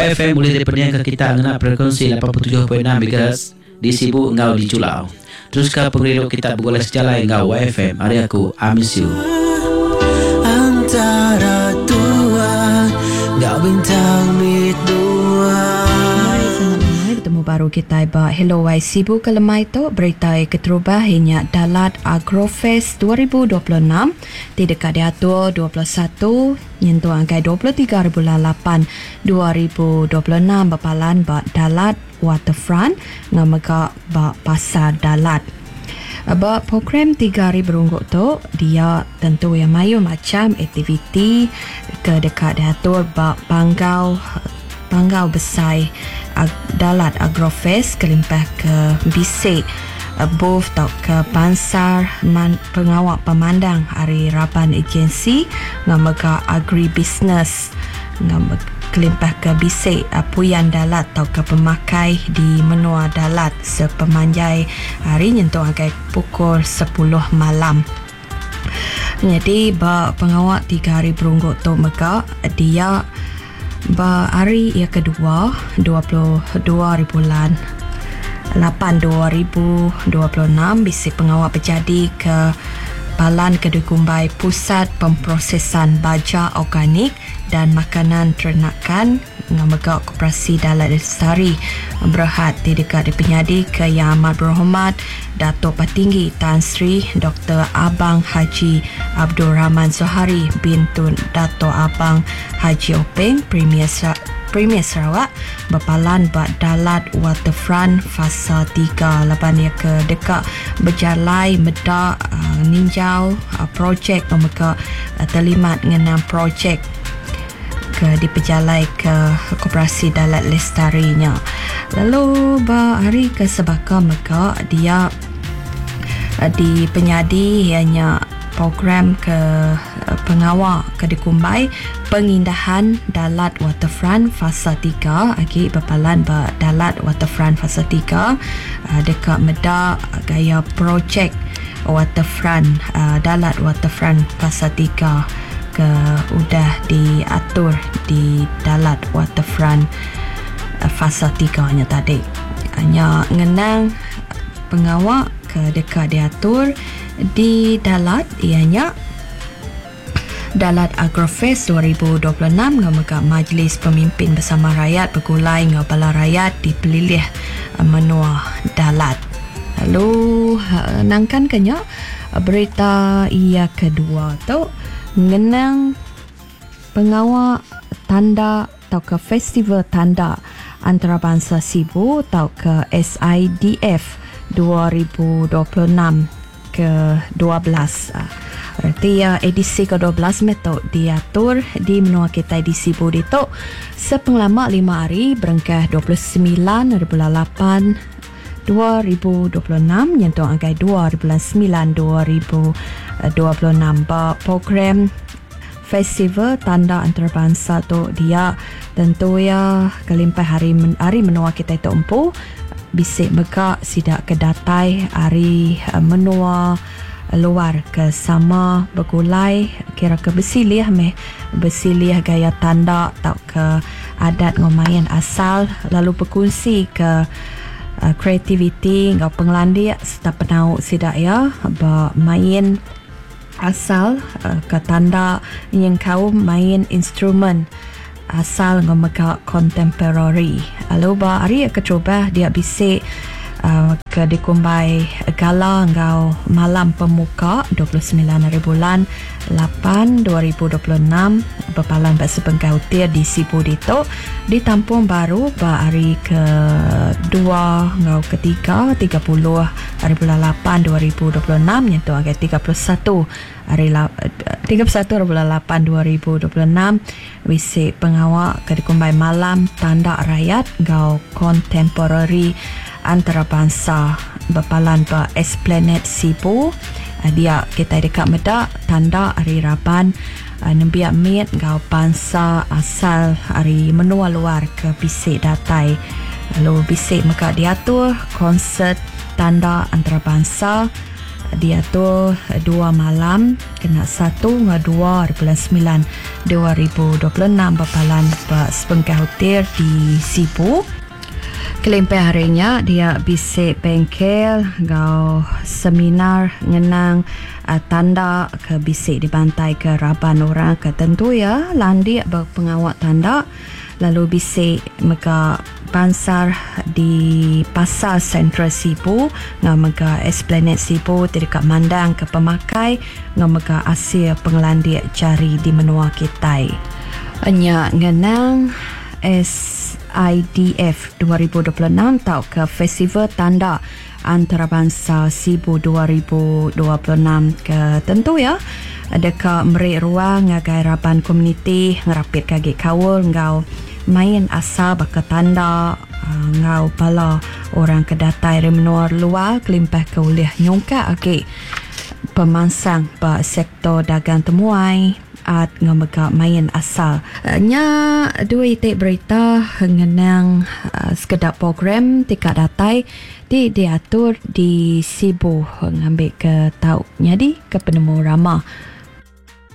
FM boleh diperniakan kita ngena frekuensi 87.6 MHz di Sibu engau di Julau. Terus ke pengeriluk kita bergolek sejalan engau YFM. Hari aku I miss you. Antara dua ngau bintang dua. Bertemu baru kita ba Hello Y Sibu kelemai tu berita keterubah hanya Dalat Agrofest 2026 di dekat diatur 21 nyentuh angkai 23.8 2026 berpalan ba Dalat Waterfront ngamaka ba Pasar Dalat. Ba program 3 hari berungguk tu dia tentu yang mayu macam aktiviti ke dekat diatur ba Panggau Besai Dalat Agrofest kelimpah ke Bisik booth tau ke Bansar pengawak pemandang hari Raban agensi ngamaga agribusiness kelimpah ke Bisik Puyan Dalat tau ke pemakai di Menua Dalat sepemanjai hari nyentuh angkai pukul 10 malam. Jadi pengawak 3 hari berungguk tu maka dia hari yang kedua 22 bulan 8 2026 bisik pengawak berjadi ke Balan Kedui Kumbai Pusat Pemprosesan Baja Organik dan Makanan Ternakan Ngamaga Koperasi Dalat Lestari berhad di dekat di penyadi ke Yang Amat Berhormat Datuk Patinggi Tan Sri Dr. Abang Haji Abdul Rahman Zohari Bintun Datuk Abang Haji Openg Premier Sarawak berpalan buat Dalat Waterfront Fasa 3 laban ia ke dekat berjalai medak ninjau projek mereka terlibat dengan projek ke diperjalai ke Koperasi Dalat Lestarinya. Lalu hari ke sebaka mereka dia di penyadi ianya program ke pengawal ke dikumbai pengindahan Dalat Waterfront Fasa 3 lagi berpalan Dalat Waterfront Fasa 3 dekat medak gaya projek Waterfront Dalat Waterfront Fasa 3 ke udah diatur di Dalat Waterfront Fasa 3 nya tadi hanya ngenang pengawak ke dekat diatur di Dalat ianya Dalat Agrofest 2026 ngamaga Majlis Pemimpin Bersama Rakyat bergulai ngabala rakyat di pelilih Menua Dalat. Lalu nangkan kenya berita ia kedua tu mengenang pengawal tanda atau ke festival tanda antarabangsa Sibu atau ke SIDF 2026 ke 12. Berarti edisi ke-12 metode diatur di menua kita di Sibu itu sepenglamak 5 hari berengkah 29.8 2026 nyentuh angkai 2 bulan 9 2026 program festival tanda antarabangsa tu dia tentu ya kelimpah hari menua kita itu empu bisik meka sidak kedatai hari menua luar ke sama bergulai kira ke bersilih gaya tanda atau ke adat ngomayan asal lalu berkongsi ke kreativiti ngau pengelandi serta penau sidak ya main asal ke tanda yang kaum main instrumen asal ngomaka contemporary. Lalu hari kecoba dia bisik ke dikumbai gala ngau malam pemuka 29 hari bulan 8 2026 berpalan bahasa pengkautir di Sibu Dito di Tampung Baru hari ke-2 ngau ketiga 30 hari bulan 8 2026 iaitu agak 31 hari 31 bulan 8 2026 bisik pengawak ke dikumbai malam tanda rakyat ngau contemporary antarabangsa berpalan ba Esplanade Sibu dia kita dekat medak tanda hari Raban nembiak mit ngau bangsa asal hari menua luar ke bisik datai lalu bisik maka diatur konsert tanda antarabangsa diatur 2 malam kena 1 dengan 2 bulan 9 2026 berpalan sepengkah hotel di Sibu. Kelempah harinya dia bisik bengkel gau seminar ngenang tanda ke bisik dibantai ke raban orang ke tentu ya landi berpengawak tanda lalu bisik mega bansar di pasar Central Sibu ngau mega Esplanade Sibu dekat mandang ke pemakai ngau mega asia pengelandi cari di menua Kitai hanya ngenang SIDF 2026 tau ke Festival Tanda Antarabangsa Sibu 2026 ke tentu ya adakah merik ruang ngagai raban komuniti ngerapit kagik kawul ngau main asal baka tanda ngau pala orang kedatai dari menua luar kelimpah ke ulih nyongka pemansang ba sektor dagang temuai at ngamega main asal nya dua itik berita ngenang sekedap program tingkat datai diatur di Sibu ngambil ke tau nyadi ke penemu ramah